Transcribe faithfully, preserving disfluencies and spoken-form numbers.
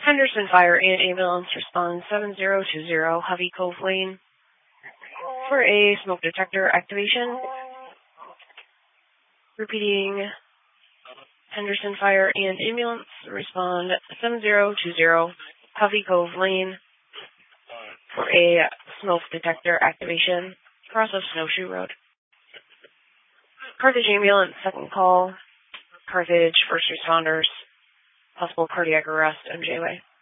Henderson Fire and Ambulance respond seven zero two zero, Hovey Cove Lane, for a smoke detector activation. Repeating, Henderson Fire and Ambulance respond seven zero two zero, Hovey Cove Lane, for a smoke detector activation across a snowshoe road. Carthage Ambulance, second call. Carthage, first responders, possible cardiac arrest, M J W A.